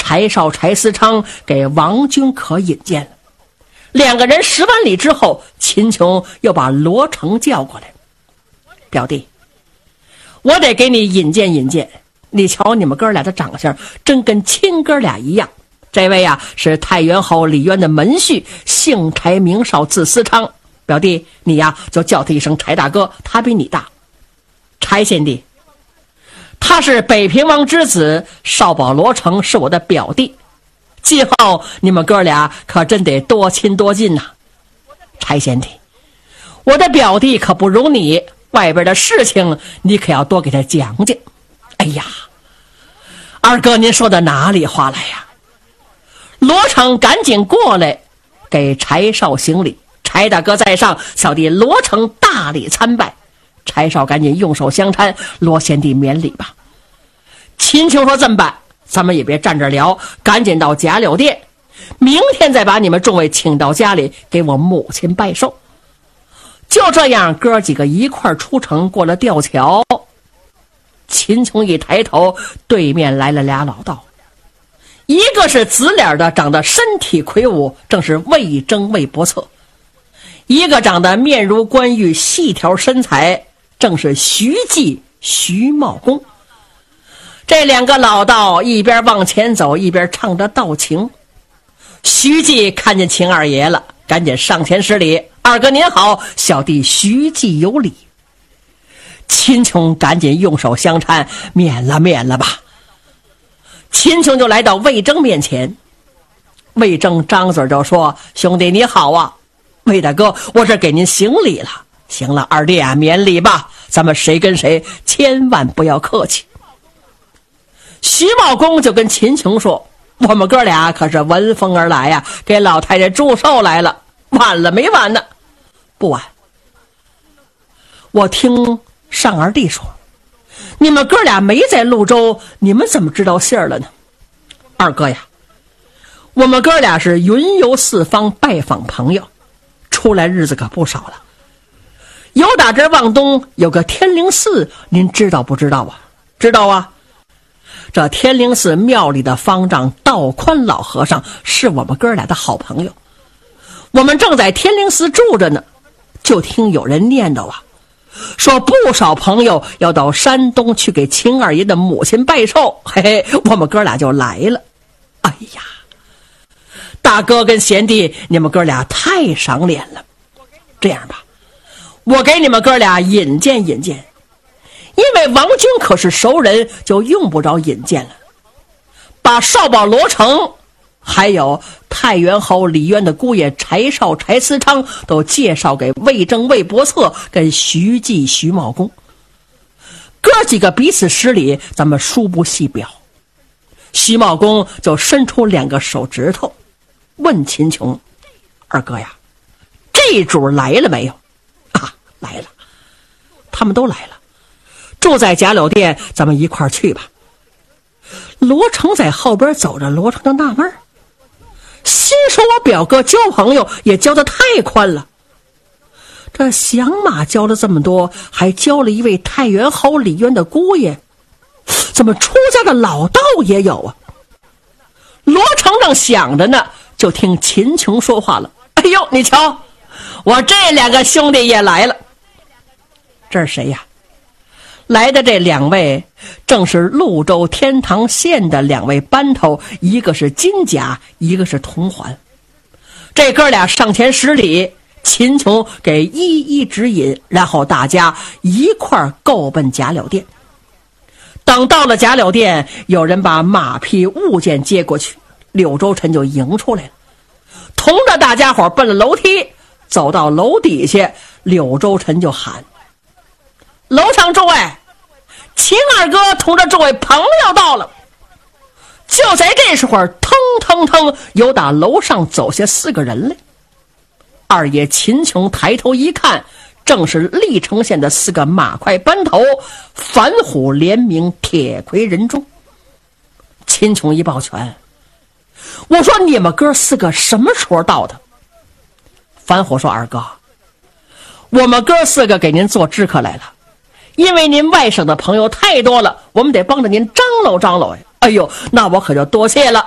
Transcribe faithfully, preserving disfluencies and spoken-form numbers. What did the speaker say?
柴少、柴思昌给王君可引荐了。两个人十万里之后，秦琼又把罗成叫过来。表弟，我得给你引荐引荐，你瞧你们哥俩的长相真跟亲哥俩一样。这位啊是太原侯李渊的门婿，姓柴名少字思昌。表弟你呀就叫他一声柴大哥，他比你大。柴贤弟，他是北平王之子，少保罗成是我的表弟，今后你们哥俩可真得多亲多近呐、啊。柴贤弟，我的表弟可不如你，外边的事情你可要多给他讲讲。哎呀，二哥您说的哪里话来呀？罗成赶紧过来给柴少行礼，柴大哥在上，小弟罗成大礼参拜。柴少赶紧用手相搀，罗贤弟免礼吧。秦琼说这么办，咱们也别站着聊，赶紧到贾柳店，明天再把你们众位请到家里给我母亲拜寿。就这样，哥几个一块出城，过了吊桥。秦琼一抬头，对面来了俩老道，一个是紫脸的，长得身体魁梧，正是魏征魏伯策；一个长得面如冠玉，细条身材，正是徐继徐茂公。这两个老道一边往前走，一边唱着道情。徐继看见秦二爷了，赶紧上前施礼：“二哥您好，小弟徐继有礼。”秦琼赶紧用手相搀：“免了免了吧。”秦琼就来到魏征面前。魏征张嘴就说：“兄弟你好啊，魏大哥，我这给您行礼了。”“行了，二弟啊，免礼吧，咱们谁跟谁千万不要客气。”徐茂公就跟秦琼说：“我们哥俩可是闻风而来呀、啊，给老太太祝寿来了。晚了没完呢？”“不晚。我听上二弟说，你们哥俩没在潞州，你们怎么知道信儿了呢？”“二哥呀，我们哥俩是云游四方，拜访朋友，出来日子可不少了。有打这往东有个天灵寺，您知道不知道啊？”“知道啊。这天灵寺庙里的方丈道宽老和尚是我们哥俩的好朋友，我们正在天灵寺住着呢，就听有人念叨啊，说不少朋友要到山东去给秦二爷的母亲拜寿，嘿嘿，我们哥俩就来了。哎呀，大哥跟贤弟，你们哥俩太赏脸了。这样吧，我给你们哥俩引荐引荐，因为王军可是熟人，就用不着引荐了。把少保罗成还有太原侯李渊的姑爷柴少柴思昌都介绍给魏征魏伯策跟徐继徐茂公。哥几个彼此施礼，咱们书不细表。徐茂公就伸出两个手指头，问秦琼：“二哥呀，这主来了没有？”“啊，来了，他们都来了，住在贾柳店，咱们一块儿去吧。”罗成在后边走着，罗成就纳闷，心说我表哥交朋友也交得太宽了，这响马交了这么多，还交了一位太原侯李渊的姑爷，怎么出家的老道也有啊？罗成正想着呢，就听秦琼说话了：“哎呦，你瞧，我这两个兄弟也来了。”“这是谁呀？”来的这两位正是潞州天堂县的两位班头，一个是金甲，一个是铜环。这哥俩上前施礼，秦琼给一一指引，然后大家一块儿够奔贾柳店。等到了贾柳店，有人把马匹物件接过去，柳州臣就迎出来了，同着大家伙奔了楼梯，走到楼底下，柳州臣就喊：“楼上诸位，秦二哥同着诸位朋友到了。”就在这时候，腾腾腾，有打楼上走下四个人来。二爷秦琼抬头一看，正是历城县的四个马快班头，反虎联名铁魁人中。秦琼一抱拳：“我说你们哥四个什么时候到的？”反虎说：“二哥，我们哥四个给您做知客来了，因为您外省的朋友太多了，我们得帮着您张罗张罗呀。”“哎呦，那我可就多谢了。